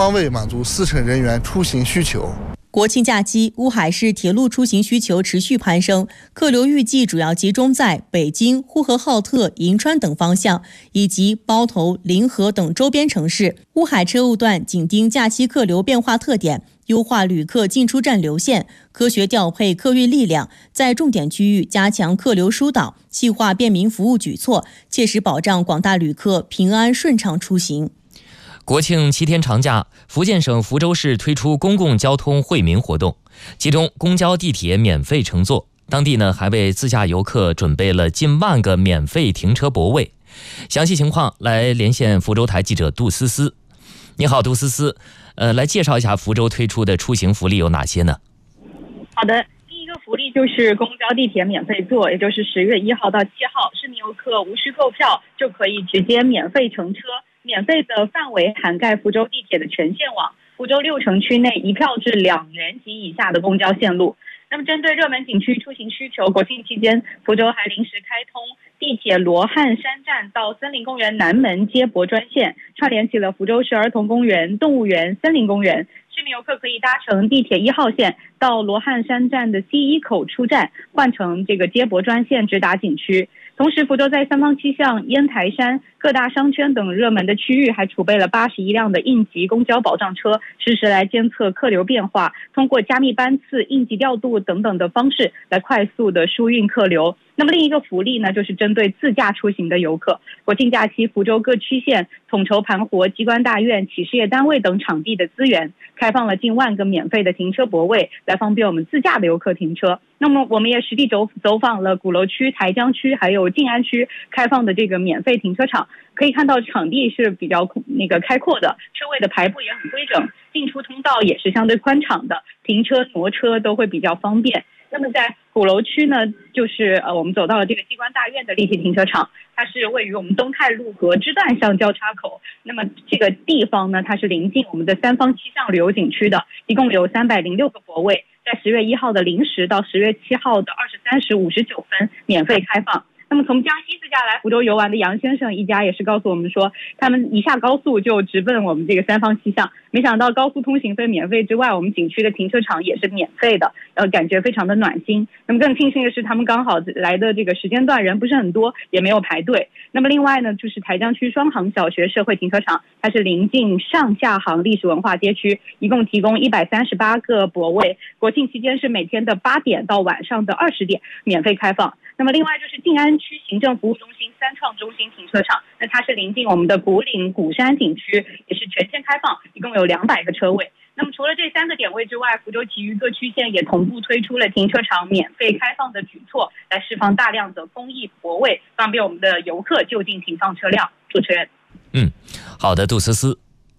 方位满足司乘人员出行需求。 国庆假期，乌海市铁路出行需求持续攀升，客流预计主要集中在北京、呼和浩特、银川等方向，以及包头、临河等周边城市。乌海车务段紧盯假期客流变化特点，优化旅客进出站流线，科学调配客运力量，在重点区域加强客流疏导，细化便民服务举措，切实保障广大旅客平安顺畅出行。 国庆7天长假，福建省福州市推出公共交通惠民活动，其中公交、地铁免费乘坐。当地还为自驾游客准备了近万个免费停车泊位。详细情况来连线福州台记者杜思思。你好，杜思思，来介绍一下福州推出的出行福利有哪些呢？ 好的，第一个福利就是公交、地铁免费坐，也就是10月1号到7号，市民游客无需购票就可以直接免费乘车。免费的范围涵盖福州地铁的全线网，福州6城区内一票至2人及以下的公交线路。那么针对热门景区出行需求，国庆期间福州还临时开通地铁罗汉山站到森林公园南门接驳专线，串联起了福州市儿童公园、动物园、森林公园。市民游客可以搭乘地铁1号线到罗汉山站的C1口出站，换乘这个接驳专线直达景区。同时，福州在三坊七巷、烟台山、各大商圈等热门的区域还储备了81辆的应急公交保障车，实时来监测客流变化，通过加密班次、应急调度等等的方式来快速的疏运客流。那么另一个福利呢，就是针对自驾出行的游客，国庆假期福州各区县统筹盘活机关大院、企事业单位等场地的资源，开放了近万个免费的停车泊位，来方便我们自驾的游客停车。那么我们也实地走访了鼓楼区、台江区还有静安区开放的这个免费停车场，可以看到场地是比较开阔的，车位的排布也很规整，进出通道也是相对宽敞的，停车挪车都会比较方便。那么在鼓楼区呢，就是我们走到了这个机关大院的立体停车场，它是位于我们东泰路和支段巷交叉口。那么这个地方呢，它是临近我们的三坊七巷旅游景区的，一共有306个泊位，在10月1号的0时到10月7号的23时59分免费开放。那么从江西自驾来福州游玩的杨先生一家也是告诉我们说，他们一下高速就直奔我们这个三坊七巷，没想到高速通行费免费之外，我们景区的停车场也是免费的，感觉非常的暖心。那么更庆幸的是，他们刚好来的这个时间段人不是很多，也没有排队。那么另外呢，就是台江区双航小学社会停车场，它是临近上下航历史文化街区，一共提供138个泊位，国庆期间是每天的8点到晚上的20点免费开放。那么另外就是静安区行政服务中心三创中心停车场，那它是临近我们的古岭鼓山景区，也是全线开放，一共有200个车位。那么除了这3个点位之外，福州其余各区县也同步推出了停车场免费开放的举措，来释放大量的公益泊位，方便我们的游客就近停放车辆。主持人， 好的，杜思思。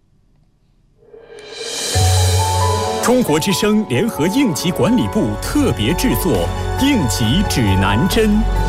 中国之声联合应急管理部特别制作应急指南针。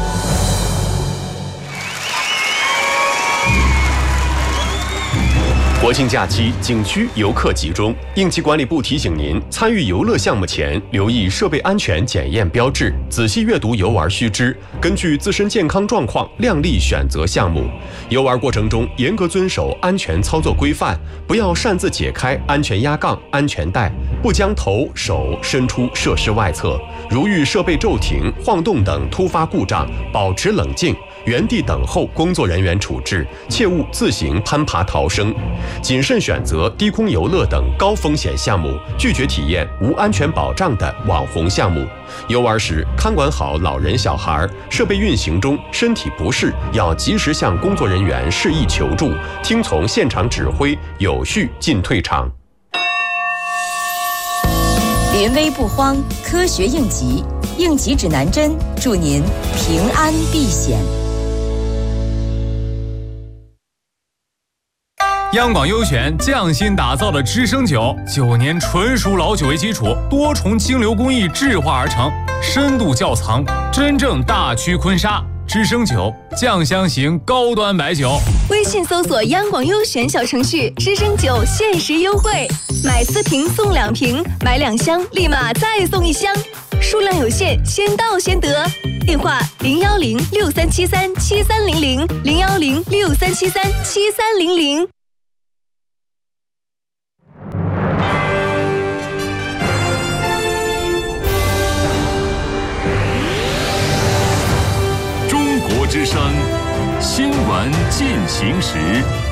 国庆假期景区游客集中，应急管理部提醒您，参与游乐项目前留意设备安全检验标志，仔细阅读游玩须知，根据自身健康状况量力选择项目。游玩过程中严格遵守安全操作规范，不要擅自解开安全压杠、安全带，不将头手伸出设施外侧。如遇设备骤停、晃动等突发故障，保持冷静，原地等候工作人员处置，切勿自行攀爬逃生。谨慎选择低空游乐等高风险项目，拒绝体验无安全保障的网红项目。游玩时看管好老人小孩，设备运行中身体不适要及时向工作人员示意求助，听从现场指挥，有序进退场。 临危不慌，科学应急，应急指南针，祝您平安避险。 央广优选匠心打造的知声酒，9年纯熟老酒为基础，多重清流工艺制化而成，深度窖藏，真正大曲坤沙。知声酒，酱香型高端白酒。 微信搜索央广优选小程序，知声酒限时优惠，买4瓶送2瓶，买2箱立马再送1箱，数量有限，先到先得。电话01063737300，01063737300。 之声，新闻进行时。